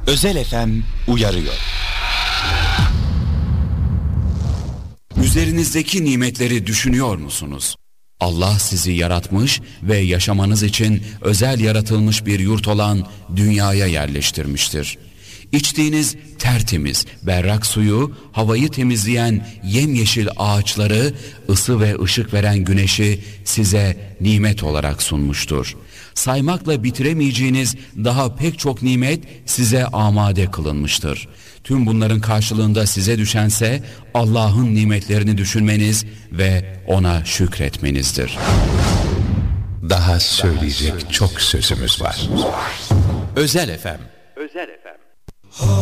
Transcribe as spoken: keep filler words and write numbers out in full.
Özel F M uyarıyor. Üzerinizdeki nimetleri düşünüyor musunuz? Allah sizi yaratmış ve yaşamanız için özel yaratılmış bir yurt olan dünyaya yerleştirmiştir. İçtiğiniz tertemiz, berrak suyu, havayı temizleyen yemyeşil ağaçları, ısı ve ışık veren güneşi size nimet olarak sunmuştur. Saymakla bitiremeyeceğiniz daha pek çok nimet size amade kılınmıştır. Tüm bunların karşılığında size düşense Allah'ın nimetlerini düşünmeniz ve ona şükretmenizdir. Daha söyleyecek çok sözümüz var. Özel F M. Özel efendim.